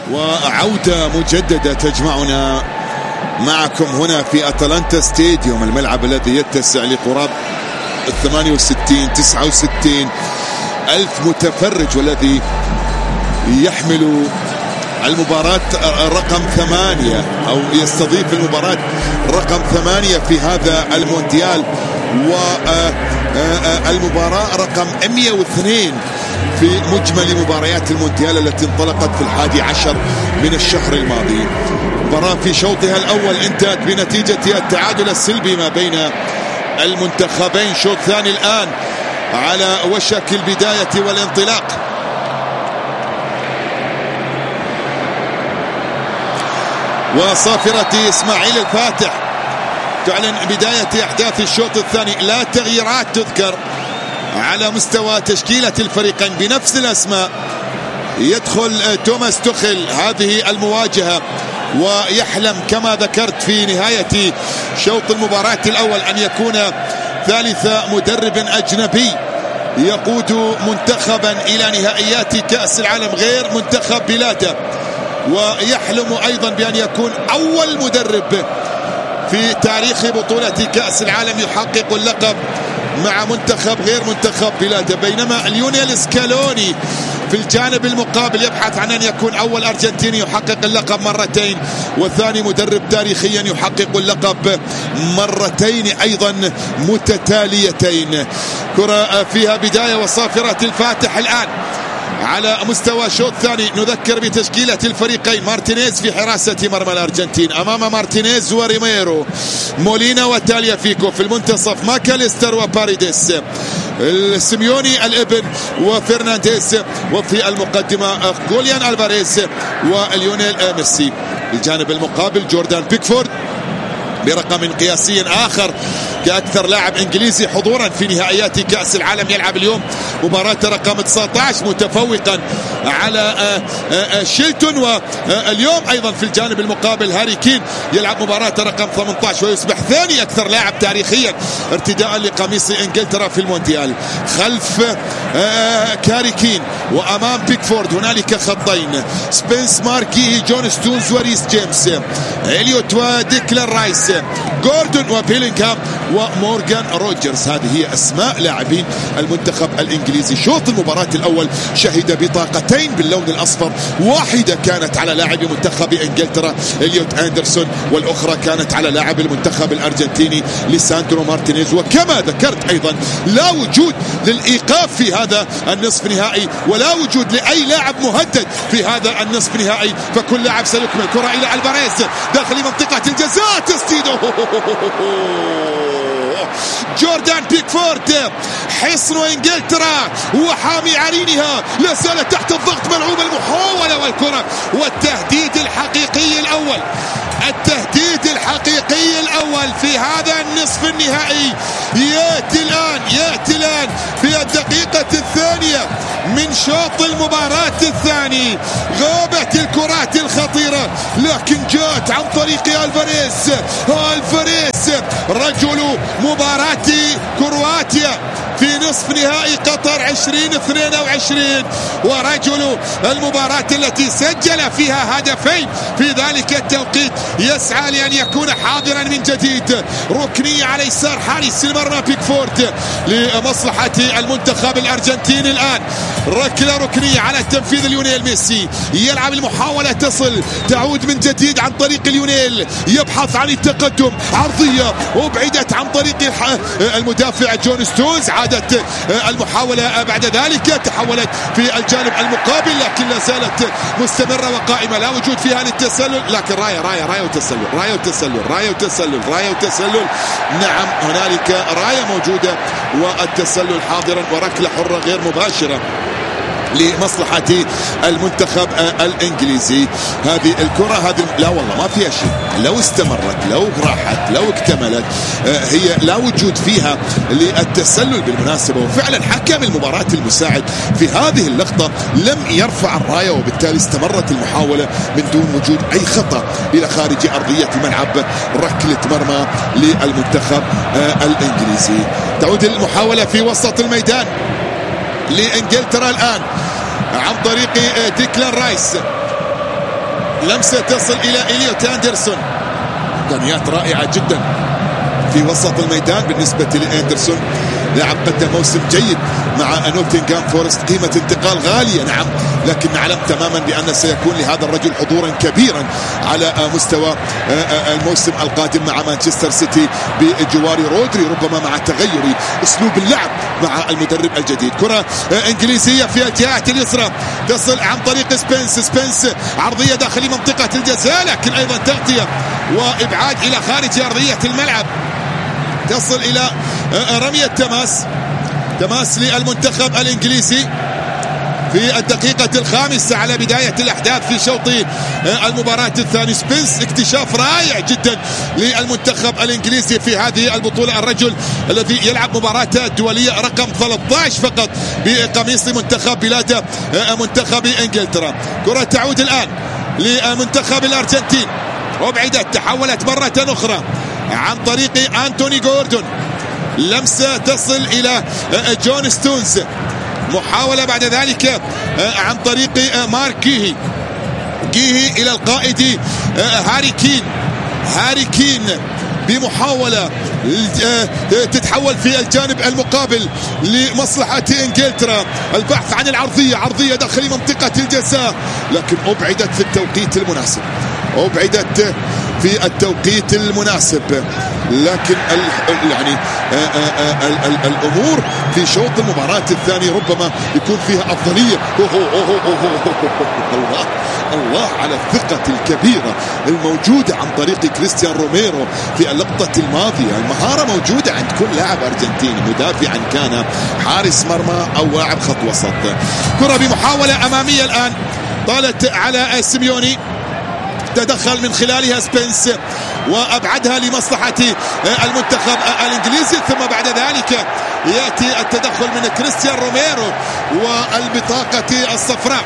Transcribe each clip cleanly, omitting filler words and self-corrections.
وعودة مجددة تجمعنا معكم هنا في أتلانتا ستاديوم، الملعب الذي يتسع لقرابة 68-69 ألف متفرج، والذي يحمل المباراة رقم 8 أو يستضيف المباراة رقم 8 في هذا المونديال، والمباراة رقم 102 في مجمل مباريات المونديال التي انطلقت في 11 من الشهر الماضي. مباراة في شوطها الأول انتهت بنتيجة التعادل السلبي ما بين المنتخبين. شوط ثاني الآن على وشك البداية والانطلاق. وصافرة إسماعيل الفاتح تعلن بداية أحداث الشوط الثاني. لا تغييرات تذكر على مستوى تشكيلة الفريقين بنفس الأسماء. يدخل توماس توخيل هذه المواجهة ويحلم كما ذكرت في نهاية شوط المباراة الأول أن يكون ثالث مدرب أجنبي يقود منتخبا إلى نهائيات كأس العالم غير منتخب بلاده، ويحلم أيضا بأن يكون أول مدرب في تاريخ بطولة كأس العالم يحقق اللقب مع منتخب غير منتخب بلاده. بينما ليونيل سكالوني في الجانب المقابل يبحث عن أن يكون أول أرجنتيني يحقق اللقب مرتين، وثاني مدرب تاريخيا يحقق اللقب مرتين أيضا متتاليتين. كرة فيها بداية وصافرة الفاتح الآن على مستوى شوط ثاني. نذكر بتشكيلة الفريقين: مارتينيز في حراسة مرمى الأرجنتين، أمام مارتينيز وريميرو، مولينا وتاليا فيكو في المنتصف، ماكاليستر وباريديس، السيميوني الابن وفرنانديز، وفي المقدمة جوليان ألفاريز وليونيل ميسي. الجانب المقابل جوردان بيكفورد برقم قياسي آخر كأكثر لاعب إنجليزي حضورا في نهائيات كأس العالم، يلعب اليوم مباراة رقم 19 متفوقا على شيلتون. واليوم أيضا في الجانب المقابل هاري كين يلعب مباراة رقم 18 ويصبح ثاني أكثر لاعب تاريخيا ارتداء لقميص إنجلترا في المونديال. خلف كاري كين وأمام بيكفورد هنالك خطين: سبنس ماركي، جون ستونز وريس جيمس، إليوت وديكلان رايس، جوردون وبيلينغهام ومورغان روجرز. هذه هي أسماء لاعبين المنتخب الإنجليزي. شوط المباراة الأول شهد بطاقتين باللون الأصفر، واحدة كانت على لاعب منتخب إنجلترا إليوت أندرسون، والأخرى كانت على لاعب المنتخب الأرجنتيني ليساندرو مارتينيز. وكما ذكرت أيضا لا وجود للإيقاف في هذا النصف نهائي، ولا وجود لأي لاعب مهدد في هذا النصف نهائي، فكل لاعب سيكمل. كرة إلى ألفاريز داخل منطقة الجزاء، تسديد جوردان بيكفورد حصن إنجلترا وحامي عرينها، لا زالت تحت الضغط، ملعوب المحاولة والكرة والتهديد الحقيقي الأول. التهديد الحقيقي الأول في هذا النصف النهائي يأتي الآن في الدقيقة الثانية من شوط المباراة الثاني. غابت الكرات الخطيرة لكن جاءت عن طريق ألفاريز رجل مباراة كرواتيا في نصف نهائي قطر 2022، ورجل المباراة التي سجل فيها هدفين في ذلك التوقيت. يسعى لأن يكون حاضرا من جديد. ركنية على يسار حارس المرمى بيكفورد لمصلحة المنتخب الأرجنتيني. الآن ركنية على التنفيذ ليونيل ميسي، يلعب المحاولة تصل، تعود من جديد عن طريق ليونيل، يبحث عن التقدم، عرضية وابعدت عن طريق المدافع جون ستونز. عادت المحاولة بعد ذلك، تحولت في الجانب المقابل لكن لا زالت مستمرة وقائمة، لا وجود فيها للتسلل، لكن راية وتسلل. نعم هنالك راية موجودة والتسلل حاضرا، وركلة حرة غير مباشرة لمصلحة المنتخب الإنجليزي. هذه الكرة لا والله ما فيها شيء، لو استمرت، لو راحت، لو اكتملت، هي لا وجود فيها للتسلل بالمناسبة. وفعلا حكم المباراة المساعد في هذه اللقطة لم يرفع الراية، وبالتالي استمرت المحاولة من دون وجود أي خطأ إلى خارج أرضية الملعب. ركلة مرمى للمنتخب الإنجليزي. تعود المحاولة في وسط الميدان لإنجلترا الآن عن طريق ديكلان رايس. لمسة تصل إلى إليوت أندرسون. إمكانيات رائعة جدا في وسط الميدان بالنسبة لأندرسون. لاعب قدم موسم جيد مع نوتنغهام فورست، قيمة انتقال غالية نعم، لكن نعلم تماما بأن سيكون لهذا الرجل حضورا كبيرا على مستوى الموسم القادم مع مانشستر سيتي بجوار رودري، ربما مع تغير أسلوب اللعب مع المدرب الجديد. كرة إنجليزية في الجهة اليسرى تصل عن طريق سبنس عرضية داخل منطقة الجزاء، لكن أيضا تغطية وإبعاد إلى خارج أرضية الملعب. تصل إلى رمية تماس للمنتخب الإنجليزي في الدقيقة الخامسة على بداية الأحداث في شوط المباراة الثاني. سبنس اكتشاف رائع جدا للمنتخب الإنجليزي في هذه البطولة، الرجل الذي يلعب مباراة دولية رقم 13 فقط بقميص منتخب بلاده منتخب إنجلترا. كرة تعود الآن لمنتخب الأرجنتين، وبعدت تحولت مرة أخرى عن طريق أنتوني جوردون. لمسة تصل إلى جون ستونز، محاولة بعد ذلك عن طريق مارك جيهي إلى القائد هاري كين بمحاولة تتحول في الجانب المقابل لمصلحة إنجلترا. البحث عن عرضية داخل منطقة الجزاء، لكن أبعدت في التوقيت المناسب. لكن يعني الأمور في شوط المباراة الثاني ربما يكون فيها أفضلية. الله على الثقة الكبيرة الموجودة عن طريق كريستيان روميرو في اللقطة الماضية. المهارة موجودة عند كل لاعب أرجنتيني، مدافعا كان حارس مرمى أو لاعب خط وسط. كرة بمحاولة أمامية الآن طالت على سيميوني، تدخل من خلالها سبنس وأبعدها لمصلحة المنتخب الإنجليزي، ثم بعد ذلك يأتي التدخل من كريستيان روميرو والبطاقة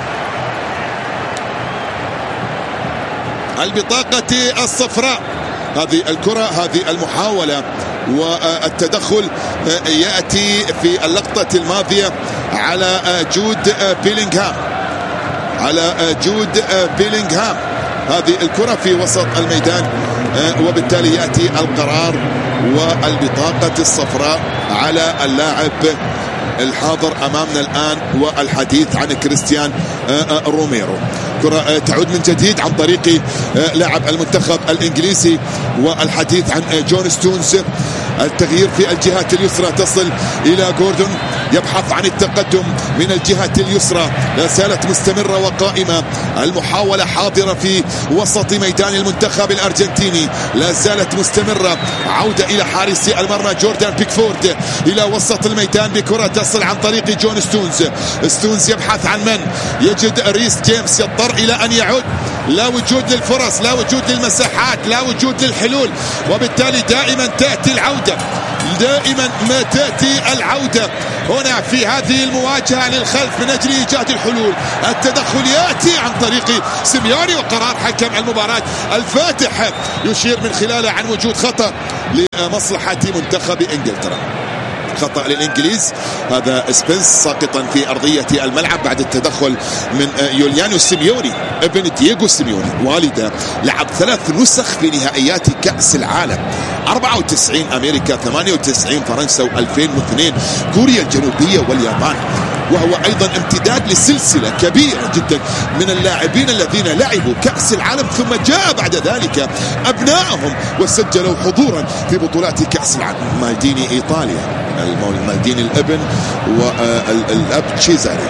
الصفراء. هذه الكرة، هذه المحاولة والتدخل يأتي في اللقطة الماضية على جود بيلينغهام. هذه الكرة في وسط الميدان، وبالتالي يأتي القرار والبطاقة الصفراء على اللاعب الحاضر أمامنا الآن، والحديث عن كريستيان روميرو. كرة تعود من جديد عن طريق لاعب المنتخب الإنجليزي، والحديث عن جون ستونز. التغيير في الجهة اليسرى تصل إلى جوردون، يبحث عن التقدم من الجهة اليسرى، لا زالت مستمرة وقائمة. المحاولة حاضرة في وسط ميدان المنتخب الأرجنتيني، لا زالت مستمرة. عودة إلى حارس المرمى جوردان بيكفورد إلى وسط الميدان بكرة تصل عن طريق جون ستونز يبحث عن من يجد ريس جيمس، يضطر إلى أن يعود. لا وجود للفرص، لا وجود للمساحات، لا وجود للحلول، وبالتالي دائما تأتي العودة، دائما ما تأتي العودة هنا في هذه المواجهة للخلف من أجل إيجاد الحلول. التدخل يأتي عن طريق سيميوني، وقرار حكم المباراة الفاتح يشير من خلاله عن وجود خطأ لمصلحة منتخب إنجلترا. خطأ للإنجليز، هذا سبنس ساقطا في أرضية الملعب بعد التدخل من يوليانو سيميوني ابن دييغو سيميوني، والده لعب 3 نسخ في نهائيات كأس العالم، 94 أمريكا، 98 فرنسا، و2002 كوريا الجنوبية واليابان. وهو أيضا امتداد لسلسلة كبيرة جدا من اللاعبين الذين لعبوا كأس العالم، ثم جاء بعد ذلك أبنائهم وسجلوا حضورا في بطولات كأس العالم. مالديني إيطاليا، مالديني الابن، والأب تشيزاري.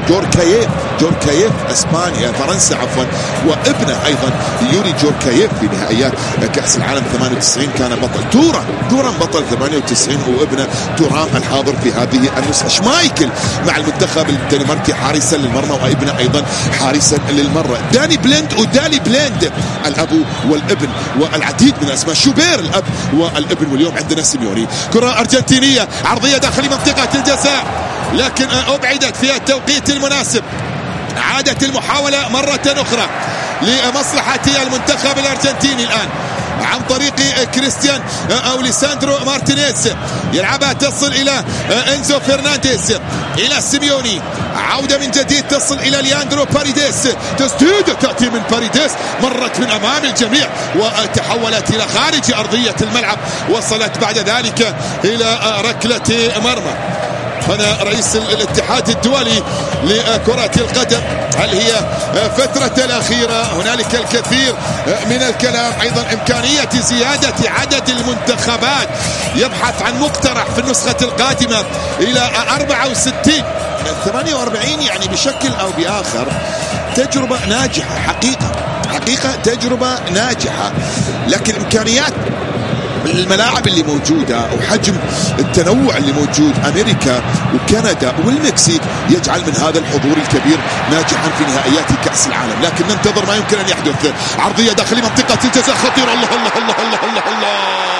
جوركايف اسبانيا فرنسا عفوا، وابنه ايضا يوري جوركايف في نهائيات كأس العالم 98 كان بطل. توران بطل 98، وابنه تورام الحاضر في هذه النسخة. شمايكل مع المنتخب الدنماركي حارسا للمرمى، وابنه ايضا حارسا للمرمى. داني بليند الاب والابن، والعديد من الاسماء. شوبير الاب والابن، واليوم عندنا سيميوني. كرة ارجنتينية عرضية داخل منطقة الجزاء، لكن أبعدت في التوقيت المناسب. عادت المحاولة مرة أخرى لمصلحة المنتخب الأرجنتيني. الآن عن طريق كريستيان أو ليساندرو مارتينيز، يلعبها تصل إلى إنزو فرنانديز، إلى سيميوني، عودة من جديد تصل إلى لياندرو باريديس، تسديدة تأتي من باريديس مرت من أمام الجميع وتحولت إلى خارج أرضية الملعب، وصلت بعد ذلك إلى ركلة مرمى. هنا رئيس الاتحاد الدولي لكرة القدم، هل هي فترة الأخيرة هنالك الكثير من الكلام، أيضا إمكانية زيادة عدد المنتخبات، يبحث عن مقترح في النسخة القادمة إلى 64 48 يعني بشكل أو بآخر. تجربة ناجحة حقيقة تجربة ناجحة، لكن إمكانيات الملاعب اللي موجودة وحجم التنوع اللي موجود أمريكا وكندا والمكسيك يجعل من هذا الحضور الكبير ناجحا في نهائيات كأس العالم. لكن ننتظر ما يمكن أن يحدث. عرضية داخل منطقة الجزاء خطيرة، الله الله الله الله الله الله.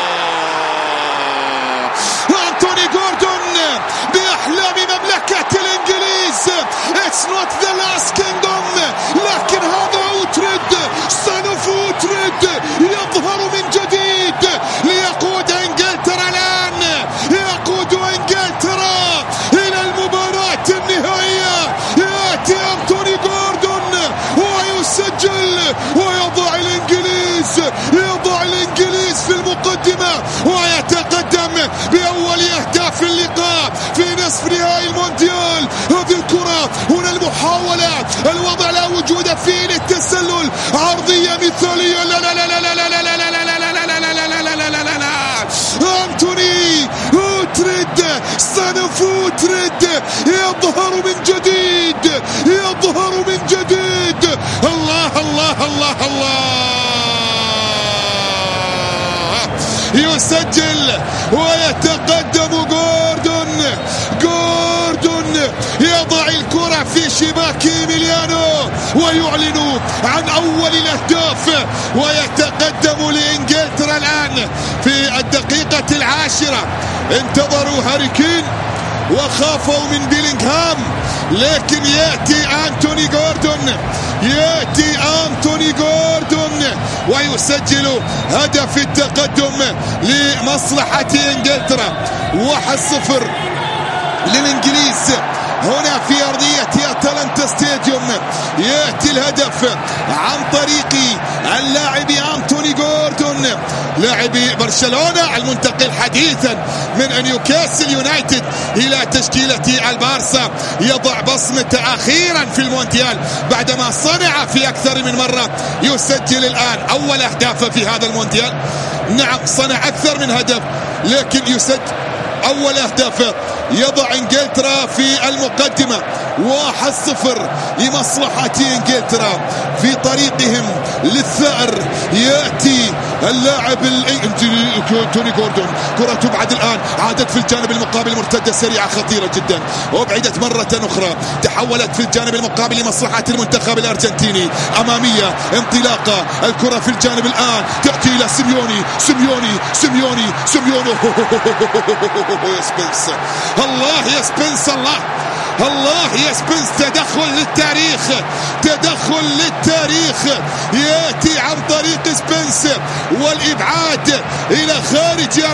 أنتوني جوردون بأحلام مملكة الإنجليز. It's not the last kingdom، لكن هذا أوتريد، son of أوتريد يظهر من جديد ليقود إنجلترا الآن، يقود إنجلترا إلى المباراة النهائية. يأتي أنتوني جوردون ويسجل ويضع الإنجليز في المقدمة ويتقدم بأول أهداف اللقاء في نصف نهائي المونديال. هذه الكرة هنا المحاولة، الوضع لا وجود فيه للتسلل، عرضية مثالية، لا لا لا لا لا لا لا لا لا لا. أنتوني أوتريد، صنف أوتريد يظهر من جديد، يظهر من جديد. الله الله الله الله. يسجل ويتقدم جوردون يضع الكرة في شباك إيميليانو ويعلن عن أول الأهداف، ويتقدم لإنجلترا الآن في الدقيقة 10. انتظروا هاري كين وخافوا من بيلينغهام، لكن يأتي أنتوني جوردون ويسجل هدف التقدم لمصلحة إنجلترا. 1-0 للإنجليز هنا في أرضية أتلانتا ستاديوم. يأتي الهدف عن طريق اللاعب أنتوني جوردون، لاعب برشلونة المنتقل حديثا من نيوكاسل يونايتد إلى تشكيلة البارسا، يضع بصمة أخيرا في المونديال بعدما صنع في أكثر من مرة. يسجل الآن أول أهداف في هذا المونديال، نعم صنع أكثر من هدف لكن يسجل أول أهداف، يضع إنجلترا في المقدمة. 1-0 لمصلحة إنجلترا في طريقهم للثأر. يأتي اللاعب أنتوني جوردون، كرة تبعد الآن، عادت في الجانب المقابل، مرتدة سريعة خطيرة جدا، وابعدت مرة أخرى، تحولت في الجانب المقابل لمصلحة المنتخب الأرجنتيني. أمامية، انطلاقة، الكرة في الجانب الآن تأتي إلى سيميوني يا سبنس، الله يا سبنس، الله يا سبنس. تدخل للتاريخ يأتي عن طريق سبنس والإبعاد إلى خارج